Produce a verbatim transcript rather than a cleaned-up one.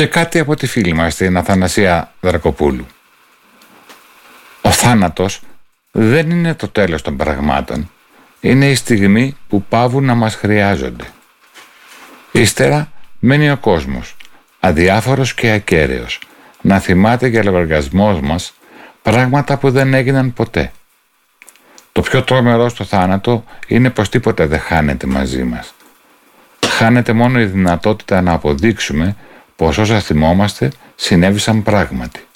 Και κάτι από τη φίλη μας, την Αθανασία Δρακοπούλου. Ο θάνατος δεν είναι το τέλος των πραγμάτων. Είναι η στιγμή που πάβουν να μας χρειάζονται. Ύστερα μένει ο κόσμος, αδιάφορος και ακέραιος, να θυμάται για λογαριασμό μας πράγματα που δεν έγιναν ποτέ. Το πιο τρομερό στο θάνατο είναι πως τίποτα δεν χάνεται μαζί μας. Χάνεται μόνο η δυνατότητα να αποδείξουμε πως όσα θυμόμαστε συνέβησαν πράγματι.